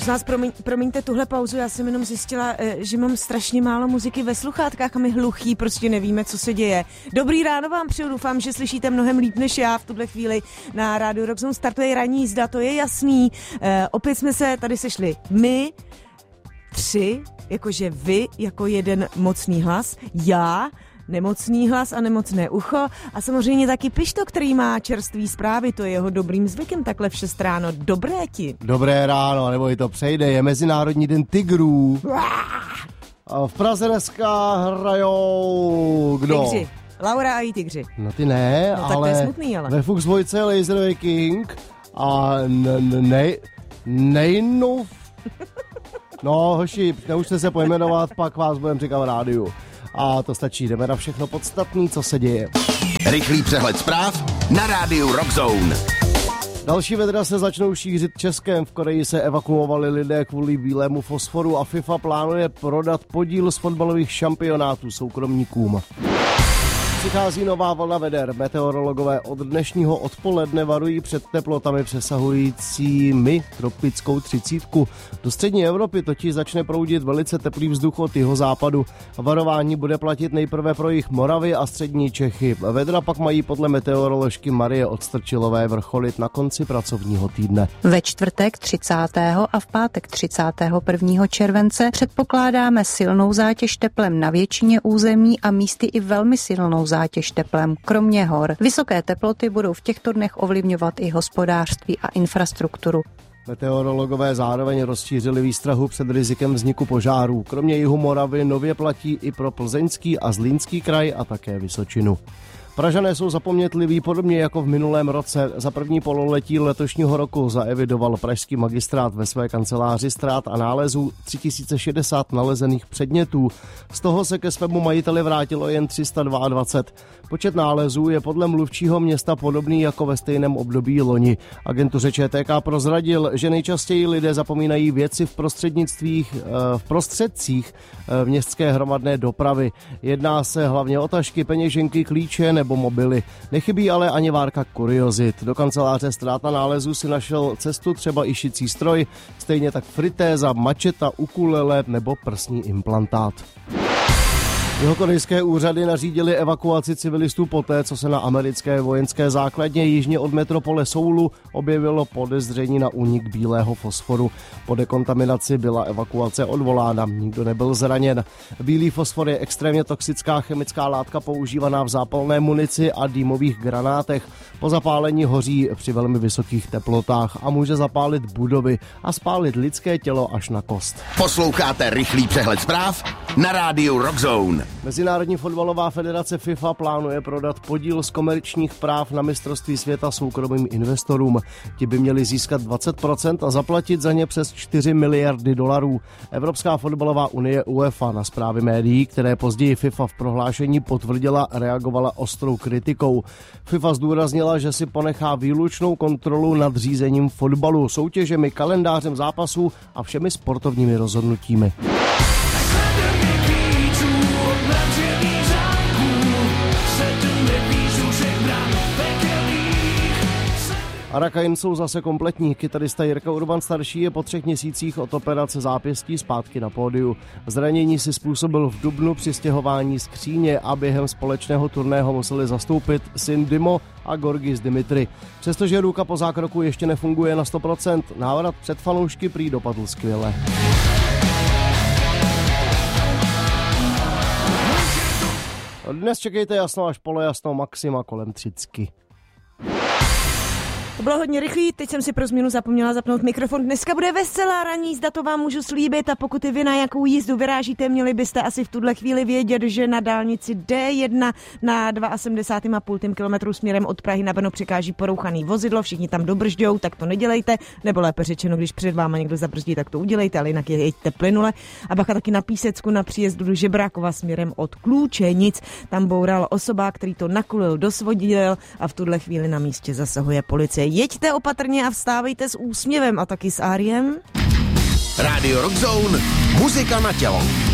Prosím vás, promiňte tuhle pauzu, já jsem jenom zjistila, že mám strašně málo muziky ve sluchátkách a my hluchý prostě nevíme, co se děje. Dobrý ráno vám přeju, doufám, že slyšíte mnohem líp než já v tuhle chvíli. Na Rádiu Rock Zone startuje ranní jízda, to je jasný. Opět jsme se tady sešli my, 3, jakože vy, jako jeden mocný hlas, já, nemocný hlas a nemocné ucho a samozřejmě taky Pišto, který má čerstvý zprávy, to je jeho dobrým zvykem takhle v 6 ráno. Dobré ti. Dobré ráno, nebo i to přejde, je Mezinárodní den tigrů. A v Praze dneska hrajou kdo? Tigři. Laura a její tigři. No ty ne, no, ale, tak to je smutný, ale ve Fuchs dvojce Laser King a Nejnov. No hoši, neučte se pojmenovat, pak vás budeme říkat v rádiu. A to stačí, jdeme na všechno podstatný, co se děje. Rychlý přehled zpráv na Rádiu Rock Zone. Další vedra se začnou šířit Českem. V Koreji se evakuovali lidé kvůli bílému fosforu a FIFA plánuje prodat podíl z fotbalových šampionátů soukromníkům. Přichází nová vlna veder. Meteorologové od dnešního odpoledne varují před teplotami přesahujícími tropickou 30. Do střední Evropy totiž začne proudit velice teplý vzduch od jihozápadu. Varování bude platit nejprve pro jih Moravy a střední Čechy. Vedra pak mají podle meteoroložky Marie Odstrčilové vrcholit na konci pracovního týdne. Ve čtvrtek 30. a v pátek 31. července předpokládáme silnou zátěž teplem na většině území a místy i velmi silnou zátěž teplem, kromě hor. Vysoké teploty budou v těchto dnech ovlivňovat i hospodářství a infrastrukturu. Meteorologové zároveň rozšířili výstrahu před rizikem vzniku požárů. Kromě jihu Moravy nově platí i pro Plzeňský a Zlínský kraj a také Vysočinu. Pražané jsou zapomnětliví podobně jako v minulém roce. Za první pololetí letošního roku zaevidoval pražský magistrát ve své kanceláři ztrát a nálezů 3060 nalezených předmětů. Z toho se ke svému majiteli vrátilo jen 322. Počet nálezů je podle mluvčího města podobný jako ve stejném období loni. Agentuře ČTK prozradil, že nejčastěji lidé zapomínají věci v prostředcích městské hromadné dopravy. Jedná se hlavně o tašky, peněženky, klíče nebo mobily. Nechybí ale ani várka kuriozit. Do kanceláře ztráta nálezů si našel cestu třeba i šicí stroj, stejně tak fritéza, mačeta, ukulele nebo prsní implantát. Jihokorejské úřady nařídily evakuaci civilistů poté, co se na americké vojenské základně jižně od metropole Soulu objevilo podezření na únik bílého fosforu. Po dekontaminaci byla evakuace odvolána, nikdo nebyl zraněn. Bílý fosfor je extrémně toxická chemická látka používaná v zápalné munici a dýmových granátech. Po zapálení hoří při velmi vysokých teplotách a může zapálit budovy a spálit lidské tělo až na kost. Posloucháte rychlý přehled zpráv na Rádiu Rock Zone. Mezinárodní fotbalová federace FIFA plánuje prodat podíl z komerčních práv na mistrovství světa soukromým investorům. Ti by měli získat 20% a zaplatit za ně přes 4 miliardy dolarů. Evropská fotbalová unie UEFA na zprávy médií, které později FIFA v prohlášení potvrdila, reagovala ostrou kritikou. FIFA zdůraznila, že si ponechá výlučnou kontrolu nad řízením fotbalu, soutěžemi, kalendářem zápasů a všemi sportovními rozhodnutími. Arakain jsou zase kompletní. Kytarista Jirka Urban starší je po 3 měsících od operace zápěstí zpátky na pódiu. Zranění si způsobil v dubnu při stěhování skříně a během společného turného museli zastoupit syn Dimo a Gorgis Dimitri. Přestože ruka po zákroku ještě nefunguje na 100%, návrat před fanoušky prý dopadl skvěle. Dnes čekejte jasno až polojasno, maxima kolem 30. To bylo hodně rychlý, teď jsem si pro změnu zapomněla zapnout mikrofon. Dneska bude veselá ranní jízda, to vám můžu slíbit, a pokud i vy na jakou jízdu vyrážíte, měli byste asi v tuhle chvíli vědět, že na dálnici D1 na 72,5 kilometru směrem od Prahy na Brno překáží porouchaný vozidlo, všichni tam dobržďou, tak to nedělejte, nebo lépe řečeno, když před váma někdo zabrzdí, tak to udělejte, ale jinak jeďte plynule. A bacha taky na Písecku na příjezdu do Žebrákova směrem od Klučenic, tam boural osoba, který to nakulil do svodidel a v tuhle chvíli na místě zasahuje policie. Jeďte opatrně a vstávejte s úsměvem a taky s Áriem. Rádio Rock Zone, muzika na tělo.